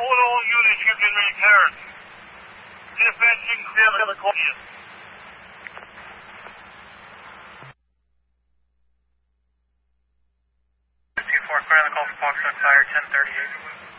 all units, you've been repaired. Dispatching, they're going to call you. 2-4, clear on the call for Foxtrot Fire, 1038.